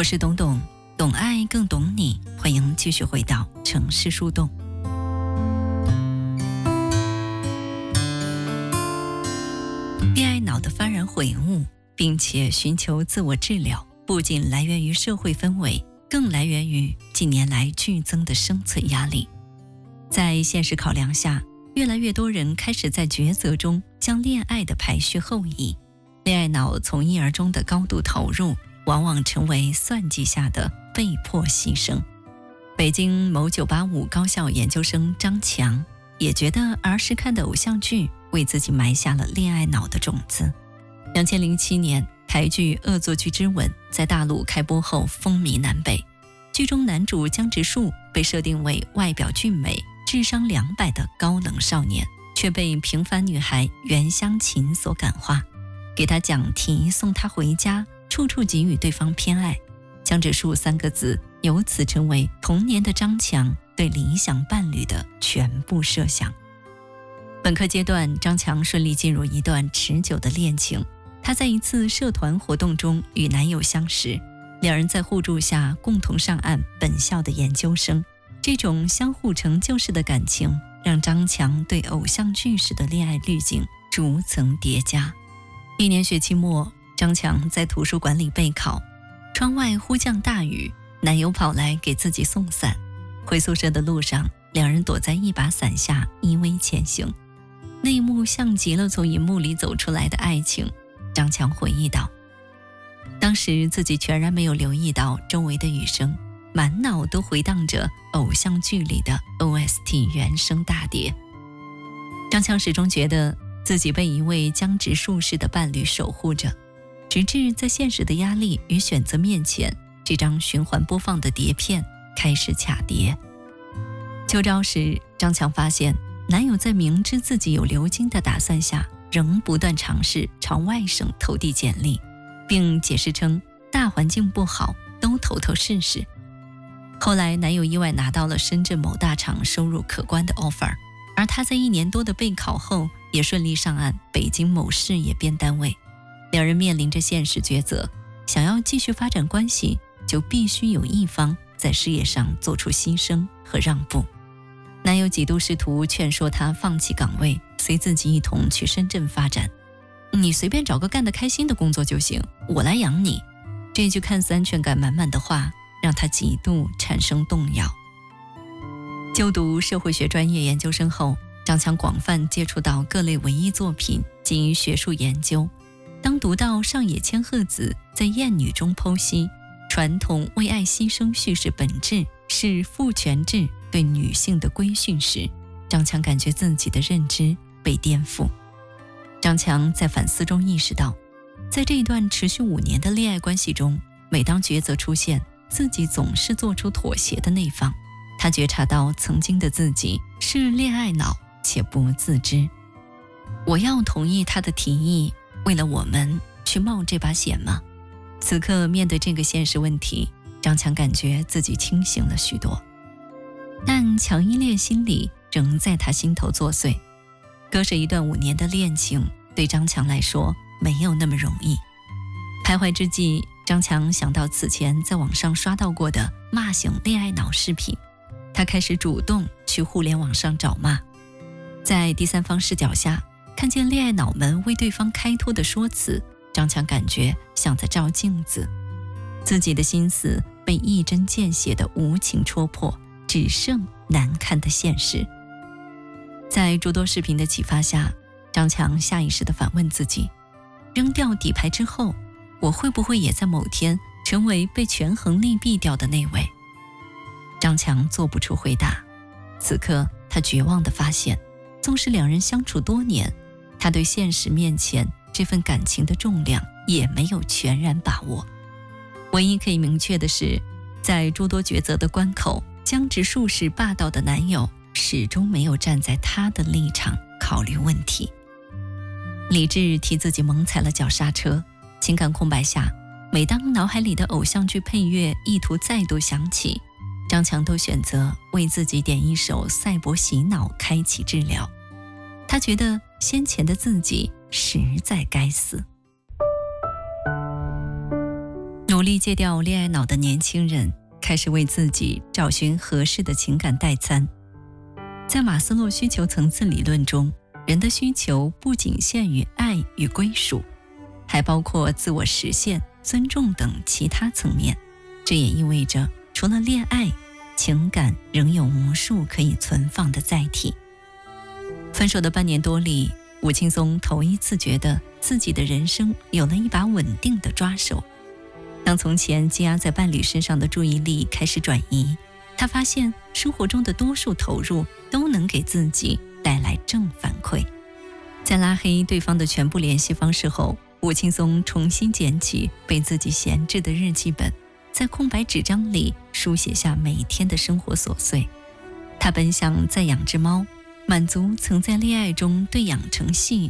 我是董董，懂爱更懂你，欢迎继续回到城市树洞。恋爱脑的幡然悔悟，并且寻求自我治疗，不仅来源于社会氛围，更来源于近年来剧增的生存压力。在现实考量下，越来越多人开始在抉择中将恋爱的排序后移，恋爱脑从一而终的高度投入，往往成为算计下的被迫牺牲。北京某985高校研究生张强也觉得儿时看的偶像剧为自己埋下了恋爱脑的种子。2007年，台剧《恶作剧之吻》在大陆开播后风靡南北，剧中男主江直树被设定为外表俊美、智商200的高冷少年，却被平凡女孩袁湘琴所感化，给他讲题，送他回家，处处给予对方偏爱。江直树3个字由此成为童年的张强对理想伴侣的全部设想。本科阶段，张强顺利进入一段持久的恋情。她在一次社团活动中与男友相识，两人在互助下共同上岸本校的研究生。这种相互成就式的感情，让张强对偶像剧式的恋爱滤镜逐层叠加。1年学期末，张强在图书馆里备考，窗外忽降大雨，男友跑来给自己送伞。回宿舍的路上，两人躲在一把伞下依偎前行。那一幕像极了从荧幕里走出来的爱情。张强回忆道，当时自己全然没有留意到周围的雨声，满脑都回荡着偶像剧里的 OST 原声大碟。张强始终觉得自己被一位江直树式的伴侣守护着，直至在现实的压力与选择面前，这张循环播放的碟片开始卡碟。秋招时，张强发现男友在明知自己有留京的打算下，仍不断尝试朝外省投递简历，并解释称大环境不好，都投试试。后来男友意外拿到了深圳某大厂收入可观的 offer， 而他在1年多的备考后也顺利上岸北京某事业编单位。两人面临着现实抉择，想要继续发展关系，就必须有一方在事业上做出牺牲和让步。男友几度试图劝说她放弃岗位，随自己一同去深圳发展。你随便找个干得开心的工作就行，我来养你。这句看似安全感满满的话，让她几度产生动摇。就读社会学专业研究生后，张强广泛接触到各类文艺作品及学术研究。当读到上野千鹤子在《艳女》中剖析传统为爱牺牲叙事本质是父权制对女性的规训时，张强感觉自己的认知被颠覆。张强在反思中意识到，在这一段持续5年的恋爱关系中，每当抉择出现，自己总是做出妥协的那方。他觉察到曾经的自己是恋爱脑且不自知。我要同意他的提议，为了我们去冒这把险吗？此刻面对这个现实问题，张强感觉自己清醒了许多。但强依恋心理仍在他心头作祟。割舍一段5年的恋情，对张强来说没有那么容易。徘徊之际，张强想到此前在网上刷到过的骂醒恋爱脑视频，他开始主动去互联网上找骂。在第三方视角下，看见恋爱脑们为对方开脱的说辞，张强感觉像在照镜子，自己的心思被一针见血的无情戳破，只剩难看的现实。在诸多视频的启发下，张强下意识地反问自己，扔掉底牌之后，我会不会也在某天成为被权衡利弊掉的那位？张强做不出回答。此刻他绝望地发现，纵使两人相处多年，他对现实面前这份感情的重量也没有全然把握。唯一可以明确的是，在诸多抉择的关口，江直树式霸道的男友始终没有站在他的立场考虑问题。理智替自己猛踩了脚刹车，情感空白下，每当脑海里的偶像剧配乐意图再度响起，张强都选择为自己点一首赛博洗脑开启治疗。他觉得先前的自己实在该死。努努力戒掉恋爱脑的年轻人开始为自己找寻合适的情感代餐。在马斯洛需求层次理论中，人的需求不仅限于爱与归属，还包括自我实现、尊重等其他层面。这也意味着，除了恋爱，情感仍有无数可以存放的载体。分手的半年多里，吴青松头一次觉得自己的人生有了一把稳定的抓手。当从前积压在伴侣身上的注意力开始转移，他发现生活中的多数投入都能给自己带来正反馈。在拉黑对方的全部联系方式后，吴青松重新捡起被自己闲置的日记本，在空白纸张里书写下每天的生活琐碎。他本想再养只猫，满足曾在恋爱中对养成系